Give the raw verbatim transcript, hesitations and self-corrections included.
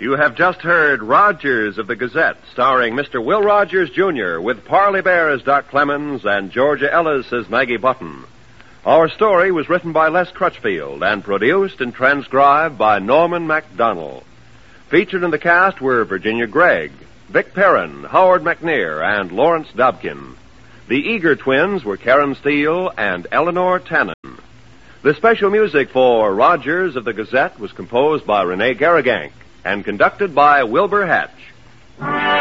You have just heard Rogers of the Gazette, starring Mister Will Rogers, Junior, with Parley Bear as Doc Clemens and Georgia Ellis as Maggie Button. Our story was written by Les Crutchfield and produced and transcribed by Norman MacDonald. Featured in the cast were Virginia Gregg, Vic Perrin, Howard McNear, and Lawrence Dobkin. The Eager twins were Karen Steele and Eleanor Tannen. The special music for Rogers of the Gazette was composed by Rene Garrigank and conducted by Wilbur Hatch.